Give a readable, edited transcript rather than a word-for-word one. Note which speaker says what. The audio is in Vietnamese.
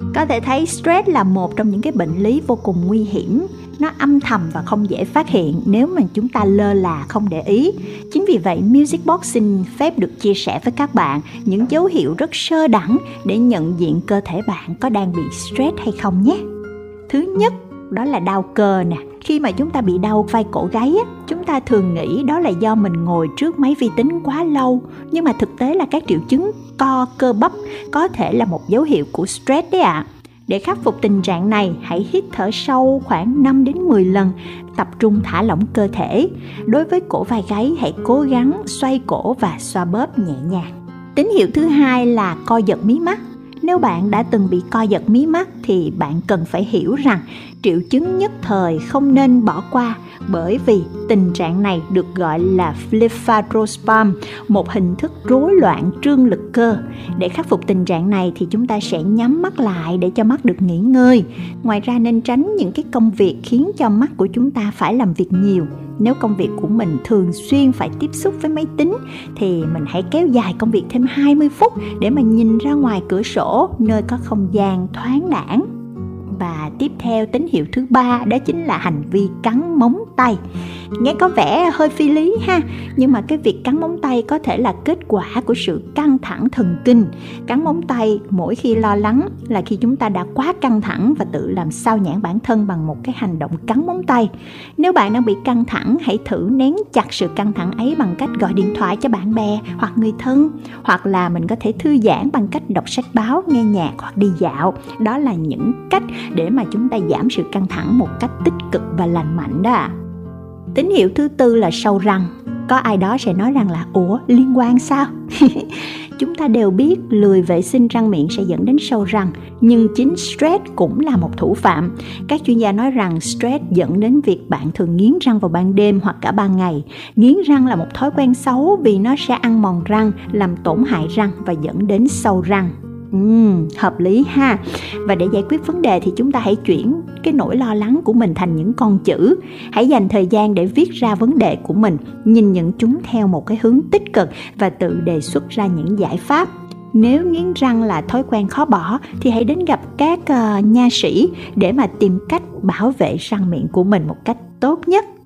Speaker 1: Có thể thấy stress là một trong những cái bệnh lý vô cùng nguy hiểm. Nó âm thầm và không dễ phát hiện nếu mà chúng ta lơ là không để ý. Chính vì vậy, Music Box xin phép được chia sẻ với các bạn những dấu hiệu rất sơ đẳng để nhận diện cơ thể bạn có đang bị stress hay không nhé. Thứ nhất, đó là đau cơ nè. Khi mà chúng ta bị đau vai cổ gáy á, chúng ta thường nghĩ đó là do mình ngồi trước máy vi tính quá lâu. Nhưng mà thực tế là các triệu chứng co cơ bắp có thể là một dấu hiệu của stress đấy ạ. Để khắc phục tình trạng này, hãy hít thở sâu khoảng 5 đến 10 lần, tập trung thả lỏng cơ thể. Đối với cổ vai gáy, hãy cố gắng xoay cổ và xoa bóp nhẹ nhàng. Tín hiệu thứ hai là co giật mí mắt. Nếu bạn đã từng bị co giật mí mắt thì bạn cần phải hiểu rằng triệu chứng nhất thời không nên bỏ qua, bởi vì tình trạng này được gọi là blepharospasm, một hình thức rối loạn trương lực cơ. Để khắc phục tình trạng này thì chúng ta sẽ nhắm mắt lại để cho mắt được nghỉ ngơi. Ngoài ra nên tránh những cái công việc khiến cho mắt của chúng ta phải làm việc nhiều. Nếu công việc của mình thường xuyên phải tiếp xúc với máy tính thì mình hãy kéo dài công việc thêm 20 phút để mà nhìn ra ngoài cửa sổ, nơi có không gian thoáng đãng. Và tiếp theo, tín hiệu thứ ba đó chính là hành vi cắn móng tay. Nghe có vẻ hơi phi lý ha, nhưng mà cái việc cắn móng tay có thể là kết quả của sự căng thẳng thần kinh. Cắn móng tay mỗi khi lo lắng là khi chúng ta đã quá căng thẳng và tự làm sao nhãng bản thân bằng một cái hành động cắn móng tay. Nếu bạn đang bị căng thẳng, hãy thử nén chặt sự căng thẳng ấy bằng cách gọi điện thoại cho bạn bè hoặc người thân, hoặc là mình có thể thư giãn bằng cách đọc sách báo, nghe nhạc hoặc đi dạo. Đó là những cách để mà chúng ta giảm sự căng thẳng một cách tích cực và lành mạnh đó ạ. Tín hiệu thứ tư là sâu răng. Có ai đó sẽ nói rằng là ủa, liên quan sao? Chúng ta đều biết lười vệ sinh răng miệng sẽ dẫn đến sâu răng, nhưng chính stress cũng là một thủ phạm. Các chuyên gia nói rằng stress dẫn đến việc bạn thường nghiến răng vào ban đêm hoặc cả ban ngày. Nghiến răng là một thói quen xấu vì nó sẽ ăn mòn răng, làm tổn hại răng và dẫn đến sâu răng. Hợp lý ha. Và để giải quyết vấn đề thì chúng ta hãy chuyển cái nỗi lo lắng của mình thành những con chữ. Hãy dành thời gian để viết ra vấn đề của mình, nhìn nhận chúng theo một cái hướng tích cực và tự đề xuất ra những giải pháp. Nếu nghiến răng là thói quen khó bỏ thì hãy đến gặp các nha sĩ để mà tìm cách bảo vệ răng miệng của mình một cách tốt nhất.